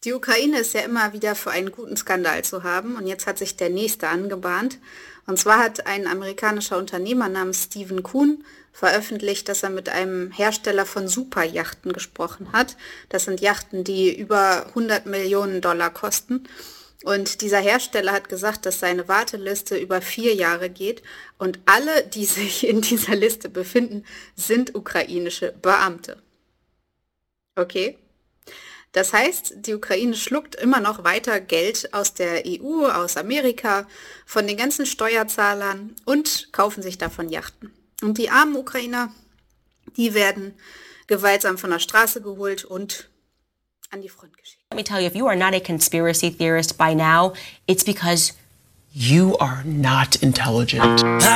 Die Ukraine ist ja immer wieder für einen guten Skandal zu haben und jetzt hat sich der nächste angebahnt. Und zwar hat ein amerikanischer Unternehmer namens Stephen Kuhn veröffentlicht, dass er mit einem Hersteller von Superjachten gesprochen hat. Das sind Yachten, die über 100 Millionen Dollar kosten. Und dieser Hersteller hat gesagt, dass seine Warteliste über 4 Jahre geht und alle, die sich in dieser Liste befinden, sind ukrainische Beamte. Okay? Das heißt, die Ukraine schluckt immer noch weiter Geld aus der EU, aus Amerika, von den ganzen Steuerzahlern und kaufen sich davon Yachten. Und die armen Ukrainer, die werden gewaltsam von der Straße geholt und an die Front geschickt. Let me tell you, if you are not a conspiracy theorist by now, it's because You are not intelligent.